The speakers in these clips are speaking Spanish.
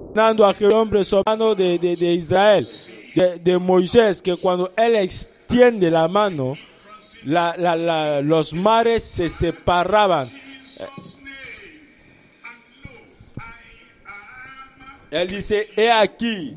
a aquel hombre soberano de Israel, de Moisés, que cuando él extiende la mano, los mares se separaban. Él dice, he aquí,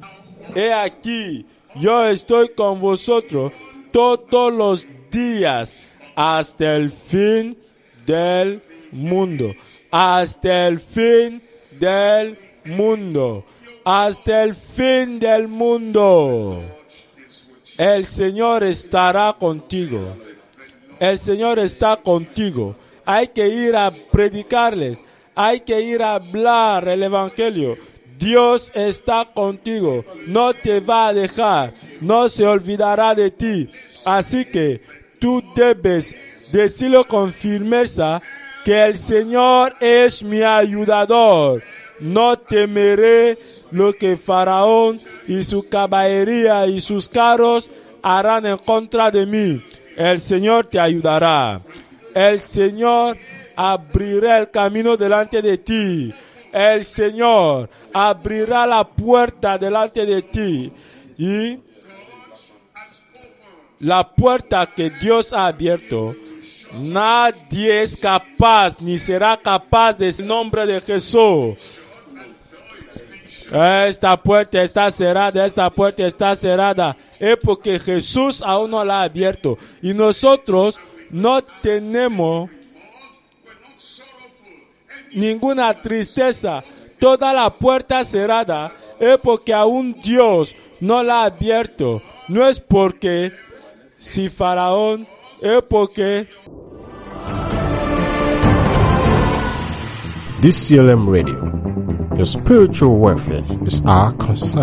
yo estoy con vosotros todos los días hasta el fin del mundo. Hasta el fin del mundo. Hasta el fin del mundo. El Señor estará contigo. El Señor está contigo. Hay que ir a predicarles. Hay que ir a hablar el Evangelio. Dios está contigo. No te va a dejar. No se olvidará de ti. Así que tú debes decirlo con firmeza que el Señor es mi ayudador. No temeré lo que Faraón y su caballería y sus carros harán en contra de mí. El Señor te ayudará. El Señor abrirá el camino delante de ti. El Señor abrirá la puerta delante de ti. Y la puerta que Dios ha abierto, nadie es capaz ni será capaz de en nombre de Jesús. Esta puerta está cerrada, esta puerta está cerrada. Es porque Jesús aún no la ha abierto. Y nosotros no tenemos ninguna tristeza. Toda la puerta cerrada es porque aún Dios no la ha abierto. No es porque si Faraón, es porque DCLM Radio. Your spiritual welfare is our concern.